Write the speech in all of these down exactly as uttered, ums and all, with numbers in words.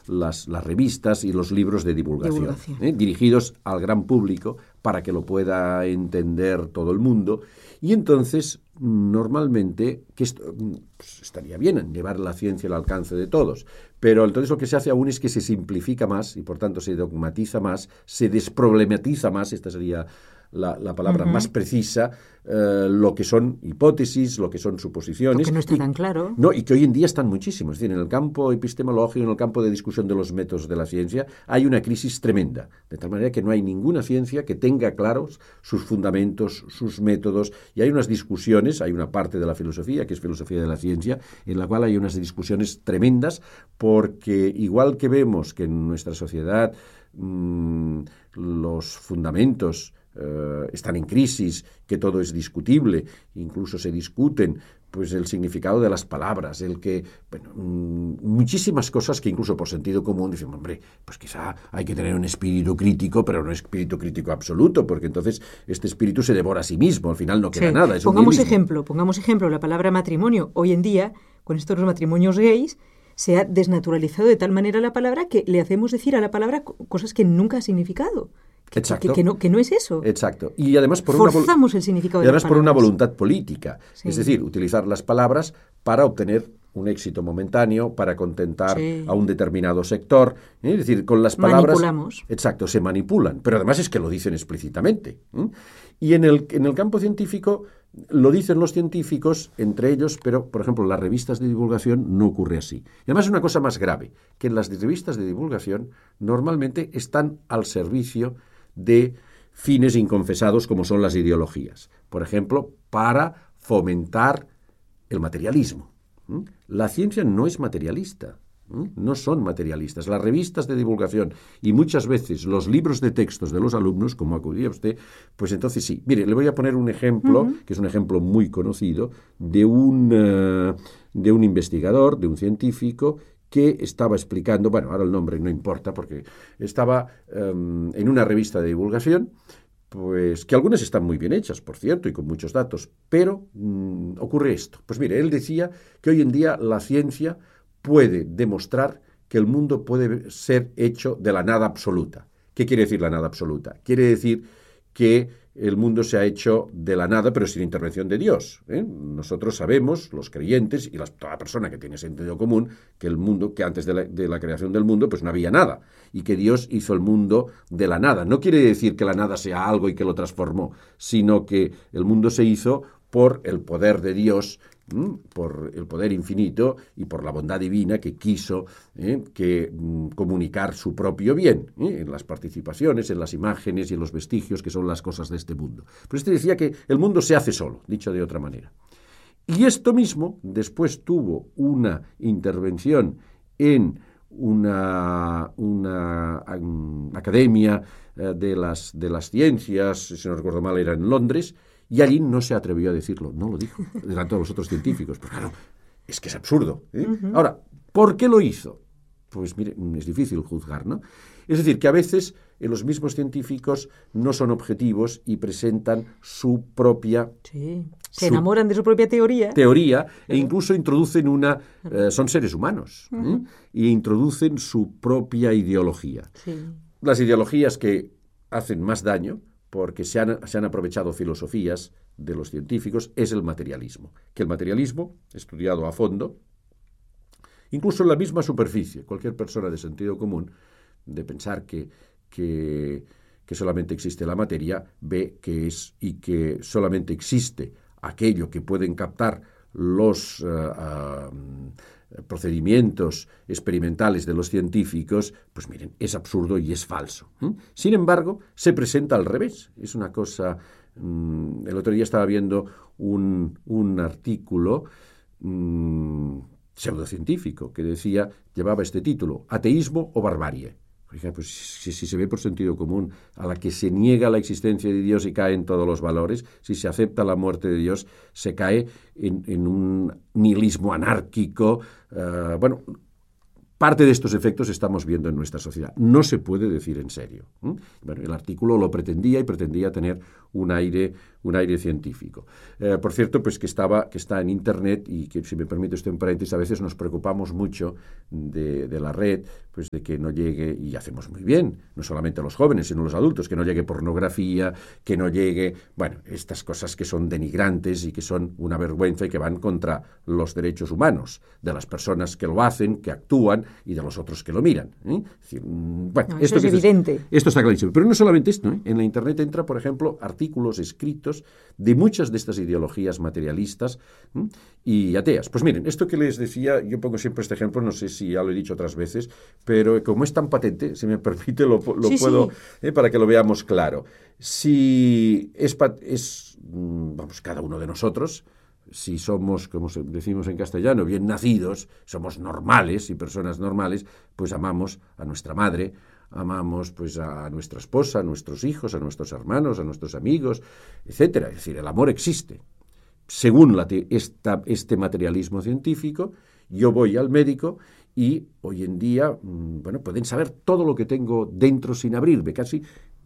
las, las revistas y los libros de divulgación, divulgación. ¿eh? dirigidos al gran público para que lo pueda entender todo el mundo. Y entonces, normalmente, que esto, pues, estaría bien llevar la ciencia al alcance de todos, pero entonces lo que se hace aún es que se simplifica más y por tanto se dogmatiza más, se desproblematiza más, esta sería la, la palabra uh-huh. más precisa, eh, lo que son hipótesis, lo que son suposiciones. Lo que no está y, tan claro. No, y que hoy en día están muchísimos. Es decir, en el campo epistemológico, en el campo de discusión de los métodos de la ciencia, hay una crisis tremenda. De tal manera que no hay ninguna ciencia que tenga claros sus fundamentos, sus métodos, y hay unas discusiones, hay una parte de la filosofía, que es filosofía de la ciencia, en la cual hay unas discusiones tremendas, porque igual que vemos que en nuestra sociedad mmm, los fundamentos Uh, están en crisis, que todo es discutible, incluso se discuten pues el significado de las palabras, el que, bueno, mmm, muchísimas cosas que incluso por sentido común dicen, hombre, pues quizá hay que tener un espíritu crítico, pero no espíritu crítico absoluto, porque entonces este espíritu se devora a sí mismo, al final no queda sí. nada. Es pongamos un ejemplo, pongamos ejemplo, la palabra matrimonio. Hoy en día, con estos los matrimonios gays, se ha desnaturalizado de tal manera la palabra que le hacemos decir a la palabra cosas que nunca ha significado. Que, Exacto. Que, que, no, que no es eso. Exacto. Y además por Forzamos una, el significado y además de las por una palabras. voluntad política. Sí. Es decir, utilizar las palabras para obtener un éxito momentáneo, para contentar sí. a un determinado sector. ¿eh? Es decir, con las palabras... Manipulamos. Exacto, se manipulan. Pero además es que lo dicen explícitamente. ¿eh? Y en el, en el campo científico lo dicen los científicos entre ellos, pero, por ejemplo, en las revistas de divulgación no ocurre así. Y además es una cosa más grave, que en las revistas de divulgación normalmente están al servicio de fines inconfesados como son las ideologías. Por ejemplo, para fomentar el materialismo. ¿Mm? La ciencia no es materialista, ¿Mm? no son materialistas. Las revistas de divulgación y muchas veces los libros de textos de los alumnos, como acudía usted, pues entonces sí. Mire, le voy a poner un ejemplo, uh-huh. que es un ejemplo muy conocido, de un, uh, de un investigador, de un científico, que estaba explicando, bueno, ahora el nombre no importa, porque estaba um, en una revista de divulgación, pues que algunas están muy bien hechas, por cierto, y con muchos datos, pero mmm, ocurre esto. Pues mire, él decía que hoy en día la ciencia puede demostrar que el mundo puede ser hecho de la nada absoluta. ¿Qué quiere decir la nada absoluta? Quiere decir que el mundo se ha hecho de la nada, pero sin intervención de Dios. ¿eh? Nosotros sabemos, los creyentes y las, toda persona que tiene sentido común, que el mundo, que antes de la, de la creación del mundo, pues no había nada, y que Dios hizo el mundo de la nada. No quiere decir que la nada sea algo y que lo transformó, sino que el mundo se hizo por el poder de Dios, ¿m? por el poder infinito y por la bondad divina que quiso ¿eh? que m, comunicar su propio bien ¿eh? en las participaciones, en las imágenes y en los vestigios que son las cosas de este mundo. Pero este decía que el mundo se hace solo, dicho de otra manera. Y esto mismo después tuvo una intervención en una, una um, academia uh, de, las, de las ciencias, si no recuerdo mal era en Londres, y allí no se atrevió a decirlo, no lo dijo, delante de los otros científicos. Pero claro, es que es absurdo. ¿eh? Uh-huh. Ahora, ¿por qué lo hizo? Pues mire, es difícil juzgar, ¿no? Es decir, que a veces eh, los mismos científicos no son objetivos y presentan su propia... Sí, se su enamoran de su propia teoría. Teoría, e incluso introducen una... Eh, son seres humanos, uh-huh. ¿eh? Y introducen su propia ideología. Sí. Las ideologías que hacen más daño, porque se han, se han aprovechado filosofías de los científicos, es el materialismo. Que el materialismo, estudiado a fondo, incluso en la misma superficie, cualquier persona de sentido común, de pensar que, que, que solamente existe la materia, ve que es y que solamente existe aquello que pueden captar los uh, uh, procedimientos experimentales de los científicos, pues miren, es absurdo y es falso. ¿eh? Sin embargo, se presenta al revés. Es una cosa... Um, el otro día estaba viendo un, un artículo um, pseudocientífico que decía, llevaba este título, ¿ateísmo o barbarie? Oiga, pues si, si se ve por sentido común, a la que se niega la existencia de Dios y caen todos los valores, si se acepta la muerte de Dios, se cae en, en un nihilismo anárquico. Uh, bueno, parte de estos efectos estamos viendo en nuestra sociedad. No se puede decir en serio. ¿eh? Bueno, el artículo lo pretendía y pretendía tener un aire un aire científico. Eh, por cierto, pues que, estaba, que está en Internet y que, si me permite esto en paréntesis, a veces nos preocupamos mucho de, de la red, pues de que no llegue, y hacemos muy bien, no solamente a los jóvenes, sino a los adultos, que no llegue pornografía, que no llegue, bueno, estas cosas que son denigrantes y que son una vergüenza y que van contra los derechos humanos de las personas que lo hacen, que actúan y de los otros que lo miran. ¿eh? Es decir, bueno, no, esto eso es que evidente. Es, esto está clarísimo. Pero no solamente esto, ¿eh? En la Internet entra, por ejemplo, artículos escritos de muchas de estas ideologías materialistas ¿eh? y ateas. Pues miren, esto que les decía, yo pongo siempre este ejemplo, no sé si ya lo he dicho otras veces, pero como es tan patente, si me permite, lo, lo sí, puedo, sí. Eh, para que lo veamos claro. Si es, es, vamos, cada uno de nosotros, si somos, como decimos en castellano, bien nacidos, somos normales y personas normales, pues amamos a nuestra madre, amamos pues a nuestra esposa, a nuestros hijos, a nuestros hermanos, a nuestros amigos, etcétera. Es decir, el amor existe. Según la te, esta, este materialismo científico, yo voy al médico y hoy en día, bueno, pueden saber todo lo que tengo dentro sin abrirme, casi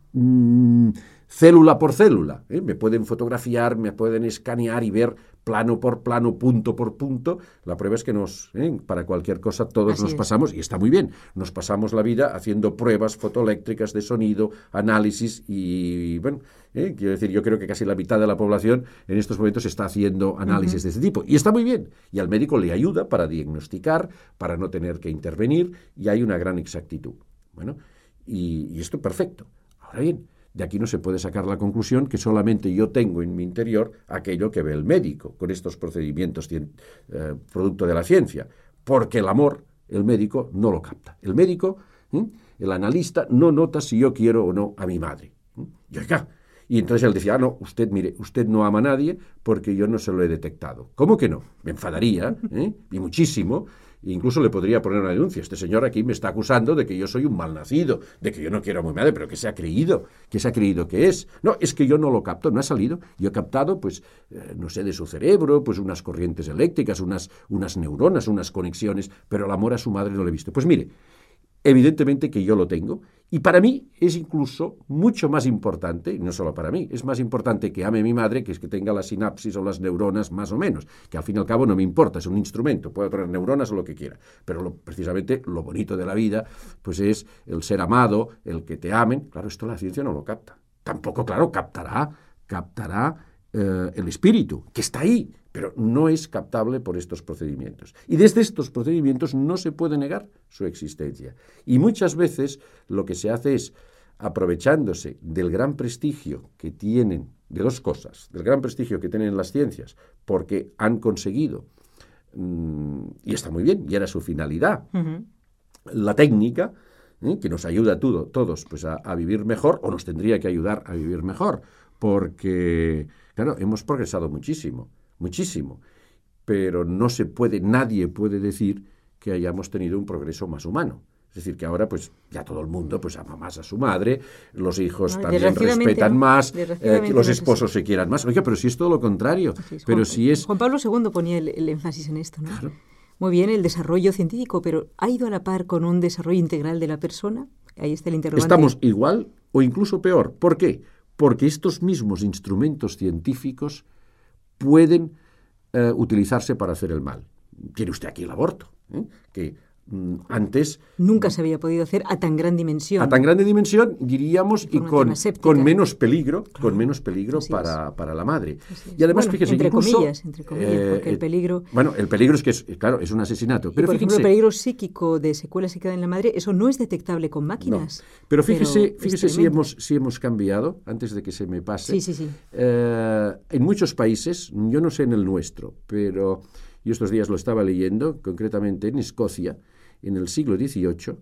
mmm, célula por célula. ¿eh? Me pueden fotografiar, me pueden escanear y ver plano por plano, punto por punto. La prueba es que nos, ¿eh? para cualquier cosa todos Así nos es. pasamos, y está muy bien, nos pasamos la vida haciendo pruebas fotoeléctricas de sonido, análisis y, bueno, ¿eh? quiero decir, yo creo que casi la mitad de la población en estos momentos está haciendo análisis uh-huh. de este tipo. Y está muy bien. Y al médico le ayuda para diagnosticar, para no tener que intervenir, y hay una gran exactitud. Bueno, y, y esto perfecto. Ahora bien, de aquí no se puede sacar la conclusión que solamente yo tengo en mi interior aquello que ve el médico con estos procedimientos eh, producto de la ciencia, porque el amor, el médico no lo capta. El médico, ¿eh? el analista, no nota si yo quiero o no a mi madre. ¿eh? Y oiga, y entonces él decía, ah, no, usted, mire, usted no ama a nadie porque yo no se lo he detectado. ¿Cómo que no? Me enfadaría, ¿eh? y muchísimo. Incluso le podría poner una denuncia. Este señor aquí me está acusando de que yo soy un malnacido, de que yo no quiero a mi madre, pero ¿qué se ha creído? ¿Qué se ha creído que es? No, es que yo no lo capto, no ha salido. Yo he captado, pues, eh, no sé, de su cerebro, pues unas corrientes eléctricas, unas, unas neuronas, unas conexiones, pero el amor a su madre no lo he visto. Pues mire, evidentemente que yo lo tengo, y para mí es incluso mucho más importante, y no solo para mí, es más importante que ame a mi madre que es que tenga la sinapsis o las neuronas más o menos, que al fin y al cabo no me importa, es un instrumento, puedo tener neuronas o lo que quiera, pero lo, precisamente lo bonito de la vida pues es el ser amado, el que te amen. Claro, esto la ciencia no lo capta. Tampoco, claro, captará, captará eh, el espíritu, que está ahí, pero no es captable por estos procedimientos. Y desde estos procedimientos no se puede negar su existencia. Y muchas veces lo que se hace es, aprovechándose del gran prestigio que tienen, de dos cosas, del gran prestigio que tienen las ciencias, porque han conseguido, mmm, y está muy bien, y era su finalidad, uh-huh. la técnica, ¿eh? que nos ayuda a todo, todos pues a, a vivir mejor, o nos tendría que ayudar a vivir mejor, porque, claro, hemos progresado muchísimo. Muchísimo, pero no se puede, nadie puede decir que hayamos tenido un progreso más humano. Es decir, que ahora pues ya todo el mundo pues ama más a su madre, los hijos no, también respetan más, eh, que los esposos se quieran más. Oiga, pero si es todo lo contrario. Es, pero Juan, si es... Juan Pablo segundo ponía el, el énfasis en esto, ¿no? Claro. Muy bien, el desarrollo científico, pero ¿ha ido a la par con un desarrollo integral de la persona? Ahí está el interrogante. Estamos igual o incluso peor. ¿Por qué? Porque estos mismos instrumentos científicos pueden eh, utilizarse para hacer el mal. Tiene usted aquí el aborto, ¿eh? que mm, antes... Nunca se había podido hacer a tan gran dimensión. A tan grande dimensión, diríamos, y con, con menos peligro, claro. con menos peligro para, para la madre. Es. Y además, bueno, fíjese, entre incluso... comillas, entre comillas, eh, porque el peligro... Bueno, el peligro es que, es, claro, es un asesinato. Pero y por fíjense, ejemplo, el peligro psíquico de secuelas que quedan en la madre, eso no es detectable con máquinas. No. Pero fíjese, pero fíjese si, hemos, si hemos cambiado, antes de que se me pase. Sí, sí, sí. Eh, en muchos países, yo no sé en el nuestro, pero yo estos días lo estaba leyendo, concretamente en Escocia, en el siglo dieciocho,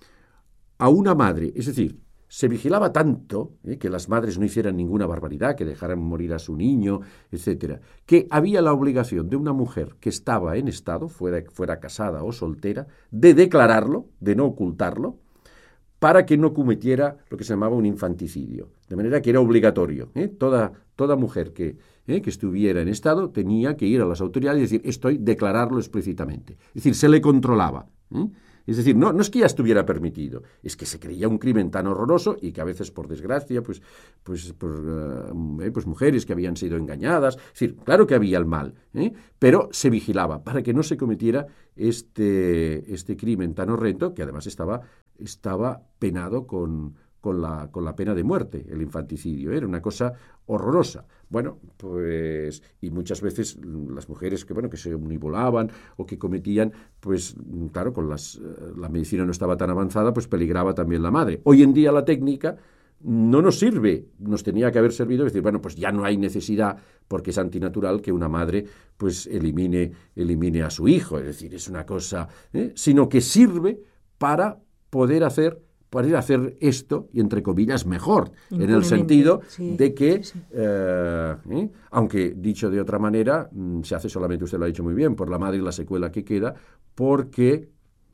a una madre, es decir, se vigilaba tanto eh, que las madres no hicieran ninguna barbaridad, que dejaran morir a su niño, etcétera, que había la obligación de una mujer que estaba en estado, fuera, fuera casada o soltera, de declararlo, de no ocultarlo, para que no cometiera lo que se llamaba un infanticidio. De manera que era obligatorio. ¿eh? Toda, toda mujer que, eh, que estuviera en estado tenía que ir a las autoridades y decir, esto y declararlo explícitamente. Es decir, se le controlaba. ¿eh? Es decir, no, no es que ya estuviera permitido, es que se creía un crimen tan horroroso y que a veces, por desgracia, pues, pues, pues, uh, eh, pues mujeres que habían sido engañadas. Es decir, claro que había el mal, ¿eh? Pero se vigilaba para que no se cometiera este, este crimen tan horrendo, que además estaba, estaba penado con... Con la, con la pena de muerte, el infanticidio. Era una cosa horrorosa. Bueno, pues, y muchas veces las mujeres que, bueno, que se omnibulaban o que cometían, pues, claro, con las, la medicina no estaba tan avanzada, pues peligraba también la madre. Hoy en día la técnica no nos sirve, nos tenía que haber servido decir, bueno, pues ya no hay necesidad, porque es antinatural que una madre, pues, elimine, elimine a su hijo. Es decir, es una cosa, ¿eh? Sino que sirve para poder hacer poder hacer esto, y entre comillas, mejor, en el sentido sí, de que, sí, sí. Eh, ¿eh? aunque dicho de otra manera, se hace solamente, usted lo ha dicho muy bien, por la madre y la secuela que queda, porque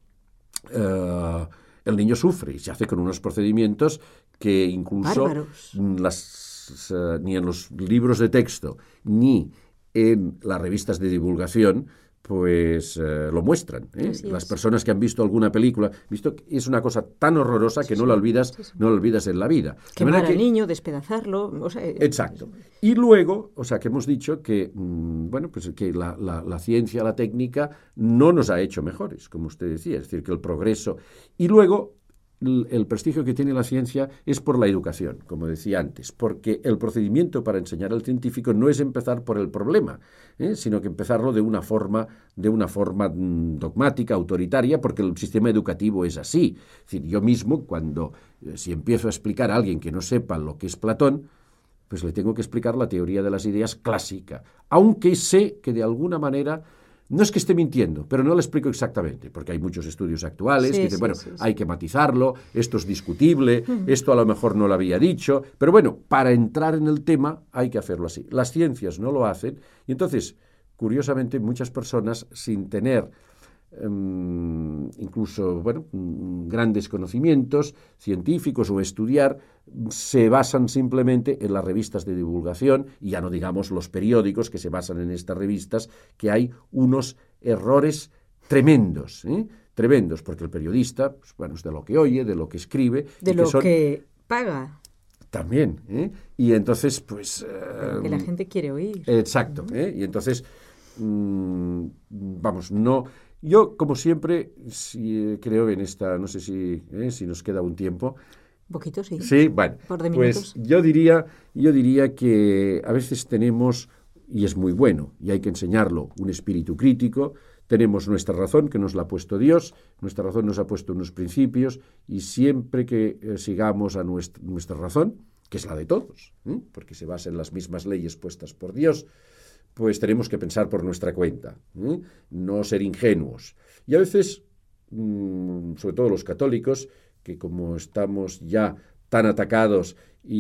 eh, el niño sufre, y se hace con unos procedimientos que incluso las, uh, ni en los libros de texto, ni en las revistas de divulgación, pues eh, lo muestran. ¿eh? Las personas que han visto alguna película, visto que es una cosa tan horrorosa que sí, no la olvidas, sí, sí. no la olvidas en la vida. Quemar al niño, despedazarlo. O sea, exacto. Y luego, o sea, que hemos dicho que, mmm, bueno, pues que la, la, la ciencia, la técnica, no nos ha hecho mejores, como usted decía, es decir, que el progreso. Y luego, el prestigio que tiene la ciencia es por la educación, como decía antes, porque el procedimiento para enseñar al científico no es empezar por el problema, ¿eh? sino que empezarlo de una forma, de una forma dogmática, autoritaria, porque el sistema educativo es así. Es decir, yo mismo, cuando, eh, si empiezo a explicar a alguien que no sepa lo que es Platón, pues le tengo que explicar la teoría de las ideas clásica, aunque sé que de alguna manera... No es que esté mintiendo, pero no lo explico exactamente, porque hay muchos estudios actuales sí, que dicen, sí, bueno, sí, sí. hay que matizarlo, esto es discutible, uh-huh. esto a lo mejor no lo había dicho, pero bueno, para entrar en el tema hay que hacerlo así. Las ciencias no lo hacen, y entonces, curiosamente, muchas personas, sin tener um, incluso, bueno, grandes conocimientos científicos o estudiar, se basan simplemente en las revistas de divulgación, y ya no digamos los periódicos que se basan en estas revistas, que hay unos errores tremendos, ¿eh? tremendos, porque el periodista, pues, bueno, es de lo que oye, de lo que escribe. De y lo que, son... que paga. También, ¿eh? Y entonces, pues... Uh, que la gente quiere oír. Exacto, ¿eh? Y entonces, mmm, vamos, no... Yo, como siempre, si, creo en esta, no sé si, ¿eh? si nos queda un tiempo... Un poquito, sí. Sí, bueno, Por de pues yo diría, yo diría que a veces tenemos, y es muy bueno, y hay que enseñarlo, un espíritu crítico. Tenemos nuestra razón, que nos la ha puesto Dios, nuestra razón nos ha puesto unos principios, y siempre que eh, sigamos a nuestra, nuestra razón, que es la de todos, ¿eh? porque se basa en las mismas leyes puestas por Dios, pues tenemos que pensar por nuestra cuenta, ¿eh? no ser ingenuos. Y a veces, mmm, sobre todo los católicos, que como estamos ya tan atacados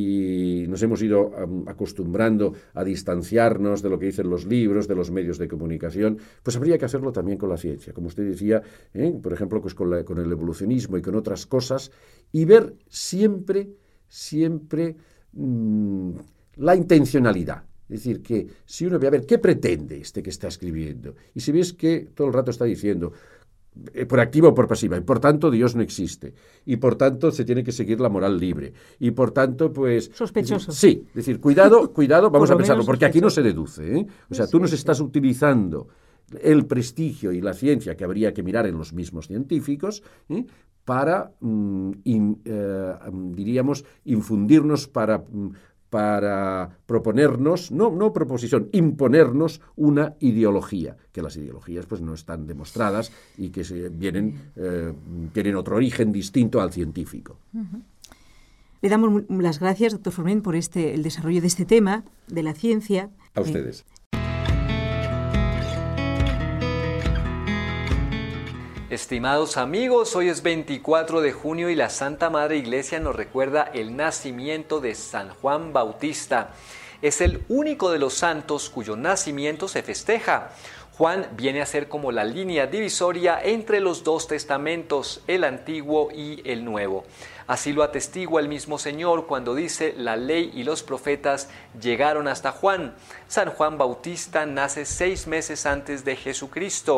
y nos hemos ido um, acostumbrando a distanciarnos de lo que dicen los libros, de los medios de comunicación, pues habría que hacerlo también con la ciencia, como usted decía, ¿eh? por ejemplo, pues con, la, con el evolucionismo y con otras cosas, y ver siempre, siempre mmm, la intencionalidad. Es decir, que si uno ve a ver qué pretende este que está escribiendo, y si ves que todo el rato está diciendo... por activa o por pasiva, y por tanto Dios no existe, y por tanto se tiene que seguir la moral libre, y por tanto, pues... Sospechoso. Es decir, sí, es decir, cuidado, cuidado, vamos a pensarlo, porque aquí no se deduce, ¿eh? O sea, sí, tú nos sí. estás utilizando el prestigio y la ciencia que habría que mirar en los mismos científicos, ¿eh? para, mm, in, eh, diríamos, infundirnos para... Mm, para proponernos, no, no proposición, imponernos una ideología, que las ideologías pues no están demostradas y que se vienen, eh, tienen otro origen distinto al científico. Uh-huh. Le damos las gracias, doctor Forment, por este, el desarrollo de este tema, de la ciencia. A ustedes. Eh, Estimados amigos, hoy es veinticuatro de junio y la Santa Madre Iglesia nos recuerda el nacimiento de San Juan Bautista. Es el único de los santos cuyo nacimiento se festeja. Juan viene a ser como la línea divisoria entre los dos testamentos, el Antiguo y el Nuevo. Así lo atestigua el mismo Señor cuando dice: la ley y los profetas llegaron hasta Juan. San Juan Bautista nace seis meses antes de Jesucristo.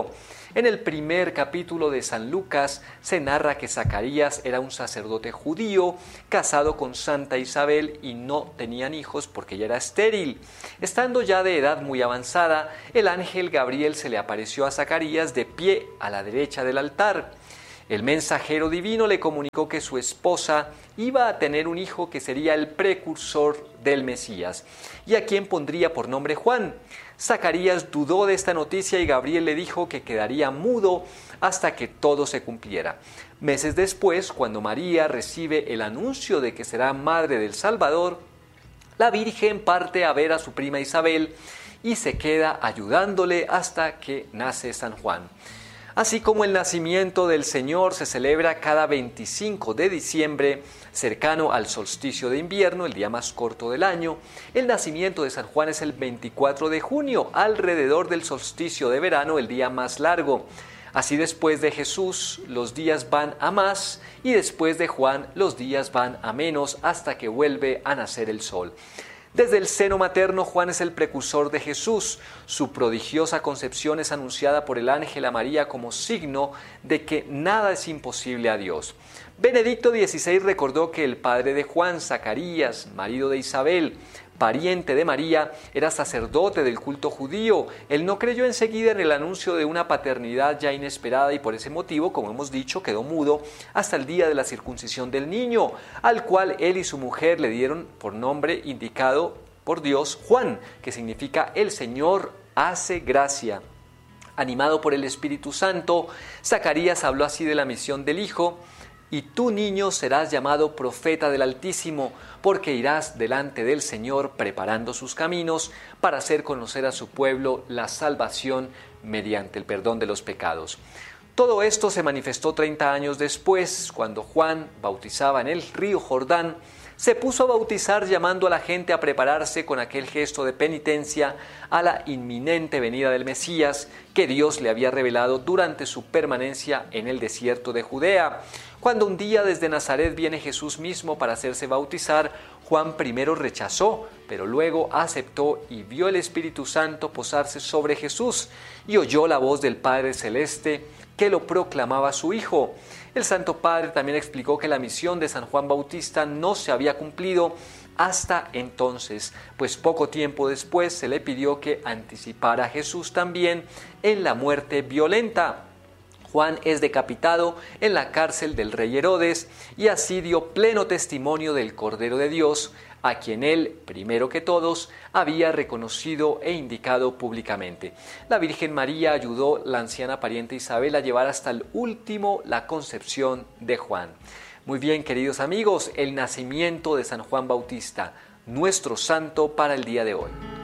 En el primer capítulo de San Lucas se narra que Zacarías era un sacerdote judío casado con Santa Isabel y no tenían hijos porque ella era estéril. Estando ya de edad muy avanzada, el ángel Gabriel se le apareció a Zacarías de pie a la derecha del altar. El mensajero divino le comunicó que su esposa iba a tener un hijo que sería el precursor del Mesías, y a quien pondría por nombre Juan. Zacarías dudó de esta noticia y Gabriel le dijo que quedaría mudo hasta que todo se cumpliera. Meses después, cuando María recibe el anuncio de que será madre del Salvador, la Virgen parte a ver a su prima Isabel y se queda ayudándole hasta que nace San Juan. Así como el nacimiento del Señor se celebra cada veinticinco de diciembre, cercano al solsticio de invierno, el día más corto del año, el nacimiento de San Juan es el veinticuatro de junio, alrededor del solsticio de verano, el día más largo. Así, después de Jesús, los días van a más, y después de Juan, los días van a menos, hasta que vuelve a nacer el sol. Desde el seno materno, Juan es el precursor de Jesús. Su prodigiosa concepción es anunciada por el ángel a María como signo de que nada es imposible a Dios. Benedicto dieciséis recordó que el padre de Juan, Zacarías, marido de Isabel, pariente de María, era sacerdote del culto judío. Él no creyó enseguida en el anuncio de una paternidad ya inesperada y por ese motivo, como hemos dicho, quedó mudo hasta el día de la circuncisión del niño, al cual él y su mujer le dieron por nombre indicado por Dios Juan, que significa el Señor hace gracia. Animado por el Espíritu Santo, Zacarías habló así de la misión del Hijo: y tú, niño, serás llamado profeta del Altísimo, porque irás delante del Señor preparando sus caminos para hacer conocer a su pueblo la salvación mediante el perdón de los pecados. Todo esto se manifestó treinta años después, cuando Juan bautizaba en el río Jordán. Se puso a bautizar llamando a la gente a prepararse con aquel gesto de penitencia a la inminente venida del Mesías que Dios le había revelado durante su permanencia en el desierto de Judea. Cuando un día desde Nazaret viene Jesús mismo para hacerse bautizar, Juan primero rechazó, pero luego aceptó y vio el Espíritu Santo posarse sobre Jesús y oyó la voz del Padre Celeste que lo proclamaba su Hijo. El Santo Padre también explicó que la misión de San Juan Bautista no se había cumplido hasta entonces, pues poco tiempo después se le pidió que anticipara a Jesús también en la muerte violenta. Juan es decapitado en la cárcel del rey Herodes y así dio pleno testimonio del Cordero de Dios, a quien él, primero que todos, había reconocido e indicado públicamente. La Virgen María ayudó a la anciana pariente Isabel a llevar hasta el último la concepción de Juan. Muy bien, queridos amigos, el nacimiento de San Juan Bautista, nuestro santo para el día de hoy.